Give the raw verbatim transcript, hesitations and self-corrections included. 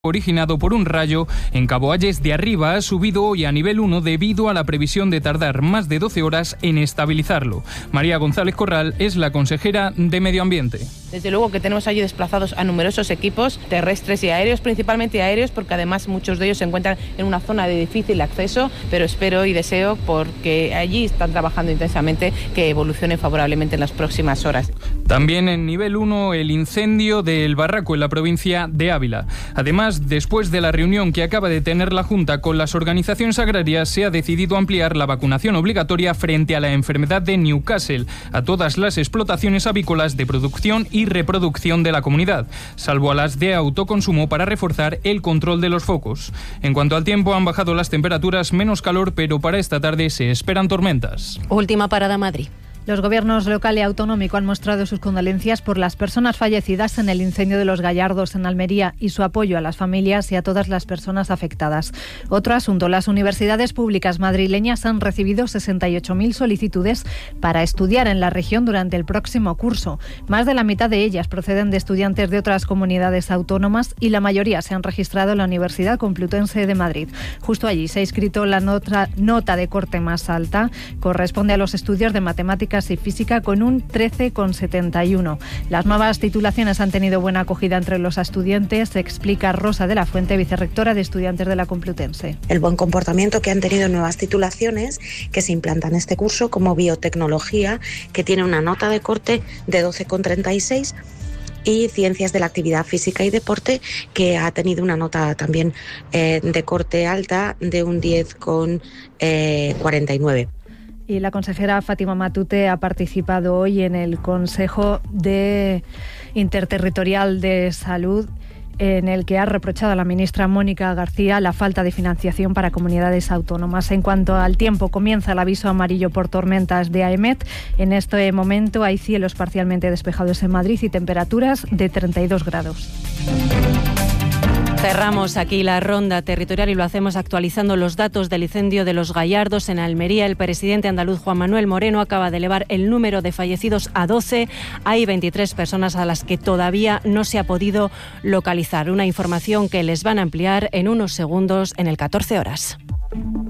originado por un rayo en Cabo Ayes de Arriba ha subido hoy a nivel uno debido a la previsión de tardar más de doce horas en estabilizarlo. María González Corral es la consejera de Medio Ambiente. Desde luego que tenemos allí desplazados a numerosos equipos terrestres y aéreos, principalmente aéreos, porque además muchos de ellos se encuentran en una zona de difícil acceso, pero espero y deseo, porque allí están trabajando intensamente, que evolucione favorablemente en las próximas horas. También en nivel uno el incendio del Barraco en la provincia de Ávila. Además, después de la reunión que acaba de tener la Junta con las organizaciones agrarias, se ha decidido ampliar la vacunación obligatoria frente a la enfermedad de Newcastle a todas las explotaciones avícolas de producción y reproducción de la comunidad, salvo a las de autoconsumo, para reforzar el control de los focos. En cuanto al tiempo, han bajado las temperaturas, menos calor, pero para esta tarde se esperan tormentas. Última parada, Madrid. Los gobiernos local y autonómico han mostrado sus condolencias por las personas fallecidas en el incendio de los Gallardos en Almería y su apoyo a las familias y a todas las personas afectadas. Otro asunto, las universidades públicas madrileñas han recibido sesenta y ocho mil solicitudes para estudiar en la región durante el próximo curso. Más de la mitad de ellas proceden de estudiantes de otras comunidades autónomas y la mayoría se han registrado en la Universidad Complutense de Madrid. Justo allí se ha inscrito la nota, nota de corte más alta, corresponde a los estudios de matemáticas y física con un trece coma setenta y uno. Las nuevas titulaciones han tenido buena acogida entre los estudiantes, explica Rosa de la Fuente, vicerrectora de Estudiantes de la Complutense. El buen comportamiento que han tenido nuevas titulaciones que se implantan en este curso, como biotecnología, que tiene una nota de corte de doce coma treinta y seis, y Ciencias de la Actividad Física y Deporte, que ha tenido una nota también eh, de corte alta de un diez coma cuarenta y nueve. Y la consejera Fátima Matute ha participado hoy en el Consejo de Interterritorial de Salud, en el que ha reprochado a la ministra Mónica García la falta de financiación para comunidades autónomas. En cuanto al tiempo, comienza el aviso amarillo por tormentas de AEMET. En este momento hay cielos parcialmente despejados en Madrid y temperaturas de treinta y dos grados. Cerramos aquí la ronda territorial y lo hacemos actualizando los datos del incendio de los Gallardos en Almería. El presidente andaluz Juan Manuel Moreno acaba de elevar el número de fallecidos a doce. Hay veintitrés personas a las que todavía no se ha podido localizar. Una información que les van a ampliar en unos segundos en el catorce horas.